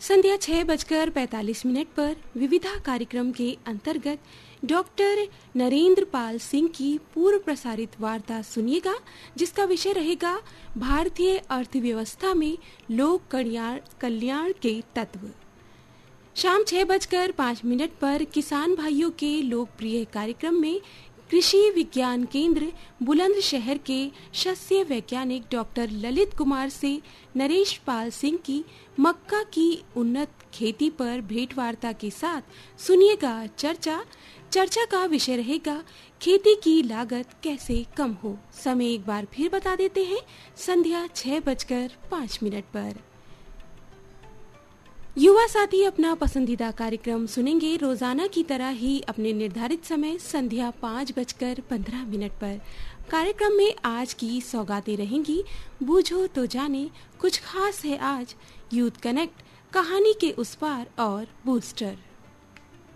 संध्या 6:45 पर विविधा कार्यक्रम के अंतर्गत डॉक्टर नरेंद्र पाल सिंह की पूर्व प्रसारित वार्ता सुनिएगा, जिसका विषय रहेगा भारतीय अर्थव्यवस्था में लोक कल्याण के तत्व। शाम 6:05 पर किसान भाइयों के लोकप्रिय कार्यक्रम में कृषि विज्ञान केंद्र बुलंदशहर के शस्य वैज्ञानिक डॉक्टर ललित कुमार से नरेश पाल सिंह की मक्का की उन्नत खेती पर भेंटवार्ता के साथ सुनिएगा चर्चा का विषय रहेगा खेती की लागत कैसे कम हो। समय एक बार फिर बता देते हैं, संध्या 6:05 पर। युवा साथी अपना पसंदीदा कार्यक्रम सुनेंगे रोजाना की तरह ही अपने निर्धारित समय संध्या 5:15 पर। कार्यक्रम में आज की सौगातें रहेंगी बूझो तो जाने, कुछ खास है आज, यूथ कनेक्ट, कहानी के उस पार और बूस्टर।